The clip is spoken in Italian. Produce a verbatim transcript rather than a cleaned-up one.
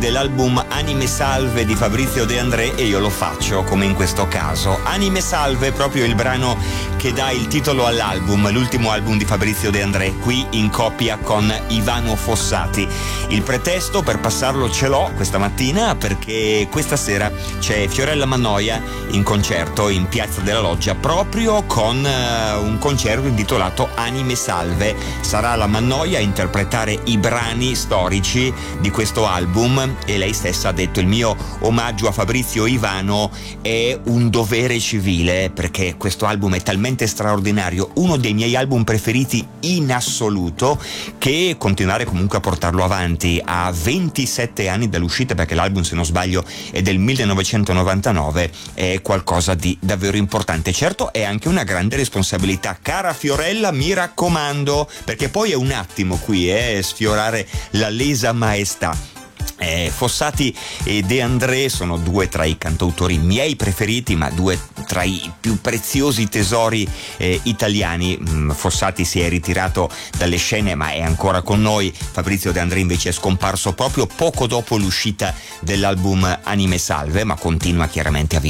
dell'album Anime Salve di Fabrizio De André, e io lo faccio come in questo caso. Anime Salve è proprio il brano che dà il titolo all'album, l'ultimo album di Fabrizio De André, qui in coppia con Ivano Fossati. Il pretesto per passarlo ce l'ho questa mattina, perché questa sera c'è Fiorella Mannoia in concerto in Piazza della Loggia, proprio con uh, un concerto intitolato Anime Salve. Sarà la Mannoia a interpretare i brani storici di questo album, e lei stessa ha detto: il mio omaggio a Fabrizio Ivano è un dovere civile, perché questo album è talmente straordinario, uno dei miei album preferiti in assoluto, che continuare comunque a portarlo avanti a ventisette anni dall'uscita, perché l'album, se non sbaglio, è del millenovecentonovantanove, è qualcosa di davvero importante. Certo, è anche una grande responsabilità. Cara Fiorella, mi raccomando, perché poi è un attimo qui eh, sfiorare la lesa maestà. Eh, Fossati e De André sono due tra i cantautori miei preferiti, ma due tra i più preziosi tesori eh, italiani. Mm, Fossati si è ritirato dalle scene, ma è ancora con noi. Fabrizio De André invece è scomparso proprio poco dopo l'uscita dell'album Anime Salve, ma continua chiaramente a vivere